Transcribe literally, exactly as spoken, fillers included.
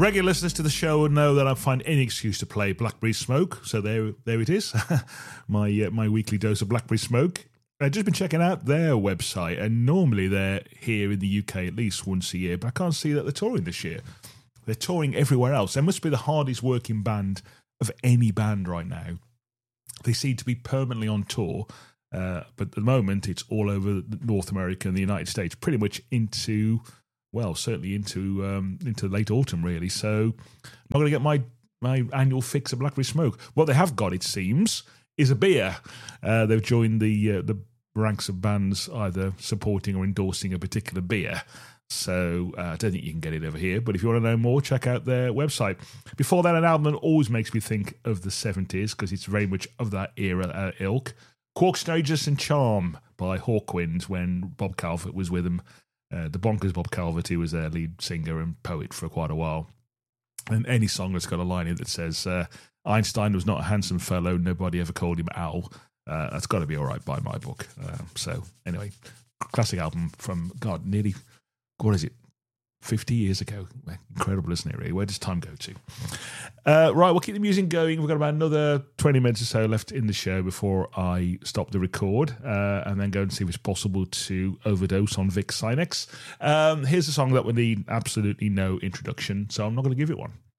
Regular listeners to the show will know that I find any excuse to play Blackberry Smoke. So there, there it is, my uh, my weekly dose of Blackberry Smoke. I've just been checking out their website, and normally they're here in the U K at least once a year, but I can't see that they're touring this year. They're touring everywhere else. They must be the hardest working band of any band right now. They seem to be permanently on tour, uh, but at the moment it's all over North America and the United States, pretty much into, well, certainly into um, into late autumn, really. So I'm not going to get my, my annual fix of Blackberry Smoke. What they have got, it seems, is a beer. Uh, they've joined the uh, the ranks of bands either supporting or endorsing a particular beer. So uh, I don't think you can get it over here, but if you want to know more, check out their website. Before that, an album that always makes me think of the seventies because it's very much of that era, uh, ilk. Quark Stages and Charm by Hawkwind when Bob Calvert was with them. Uh, the bonkers Bob Calvert, who was their lead singer and poet for quite a while. And any song that's got a line in it that says, uh, Einstein was not a handsome fellow, nobody ever called him Al. Uh, that's got to be all right by my book. Uh, so anyway, classic album from, God, nearly, what is it, fifty years ago. Incredible, isn't it, really? Where does time go to? Uh, right, we'll keep the music going. We've got about another twenty minutes or so left in the show before I stop the record uh, and then go and see if it's possible to overdose on Vic Sinex. Um, here's a song that will need absolutely no introduction, so I'm not going to give it one.